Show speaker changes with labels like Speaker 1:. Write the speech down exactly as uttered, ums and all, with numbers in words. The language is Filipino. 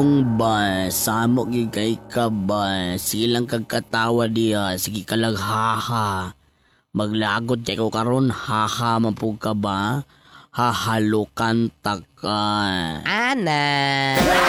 Speaker 1: Ba, samo gyud kay ka ba? Silang kagkatawa diya, sige ka lang haha. Maglagot kay ko karon, haha mapug ka ba? Hahalukan ta ka.
Speaker 2: Ana.